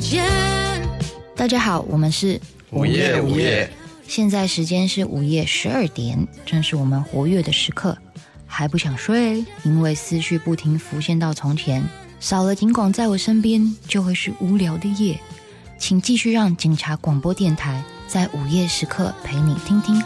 大家好，我们是午夜， 现在时间是午夜12点，正是我们活跃的时刻。还不想睡，因为思绪不停浮现到从前，少了警广在我身边，就会是无聊的夜。请继续让警察广播电台在午夜时刻陪你听听